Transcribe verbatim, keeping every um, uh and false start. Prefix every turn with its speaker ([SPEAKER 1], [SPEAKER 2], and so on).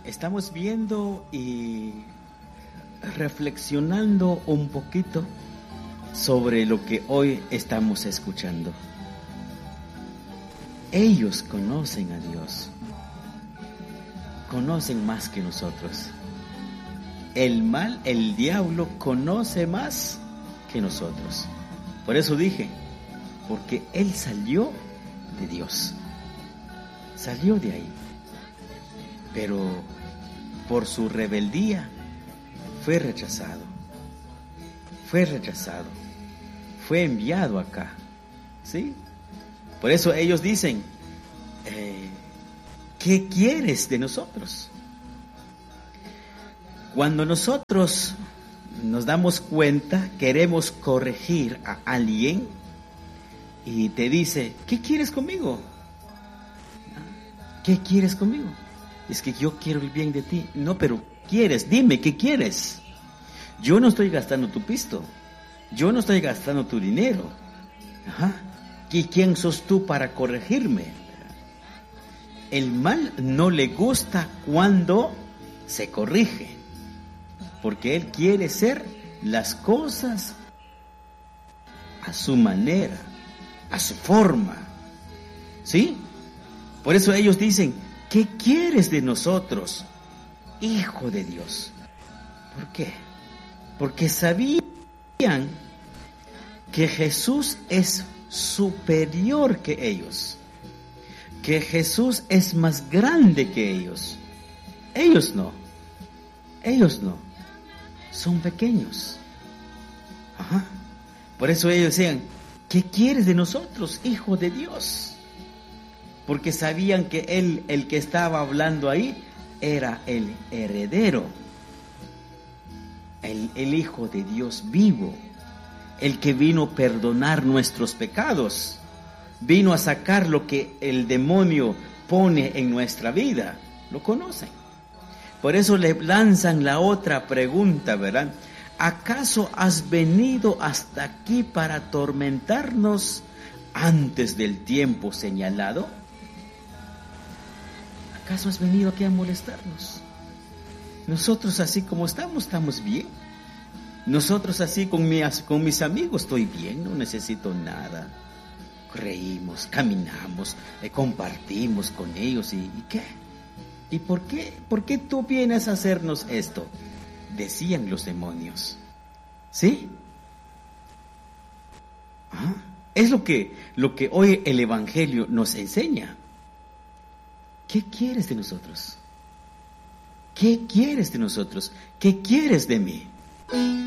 [SPEAKER 1] estamos viendo y reflexionando un poquito sobre lo que hoy estamos escuchando. Ellos conocen a Dios, conocen más que nosotros. El mal, el diablo conoce más que nosotros. Por eso dije, porque él salió de Dios, salió de ahí, pero por su rebeldía fue rechazado, fue rechazado, fue enviado acá, ¿sí? Por eso ellos dicen, eh, ¿qué quieres de nosotros? Cuando nosotros nos damos cuenta, queremos corregir a alguien y te dice, ¿qué quieres conmigo? ¿Qué quieres conmigo? Es que yo quiero el bien de ti. No, pero quieres, dime, ¿qué quieres? Yo no estoy gastando tu pisto, yo no estoy gastando tu dinero. Ajá. ¿Y quién sos tú para corregirme? El mal no le gusta cuando se corrige, porque él quiere hacer las cosas a su manera, a su forma, ¿sí? Por eso ellos dicen, ¿qué quieres de nosotros, Hijo de Dios? ¿Por qué? Porque sabían que Jesús es superior que ellos, que Jesús es más grande que ellos. Ellos no, ellos no, son pequeños. Ajá. Por eso ellos decían, ¿qué quieres de nosotros, Hijo de Dios? Porque sabían que él, el que estaba hablando ahí, era el heredero, el, el Hijo de Dios vivo, el que vino a perdonar nuestros pecados, vino a sacar lo que el demonio pone en nuestra vida. Lo conocen. Por eso le lanzan la otra pregunta, ¿verdad? ¿Acaso has venido hasta aquí para atormentarnos antes del tiempo señalado? ¿Acaso has venido aquí a molestarnos? Nosotros así como estamos, estamos bien. Nosotros así con mis, con mis amigos estoy bien, no necesito nada. Reímos, caminamos, eh, compartimos con ellos. ¿Y, y qué? ¿Y por qué? ¿Por qué tú vienes a hacernos esto? Decían los demonios. ¿Sí? ¿Ah? Es lo que, lo que hoy el Evangelio nos enseña. ¿Qué quieres de nosotros? ¿Qué quieres de nosotros? ¿Qué quieres de mí?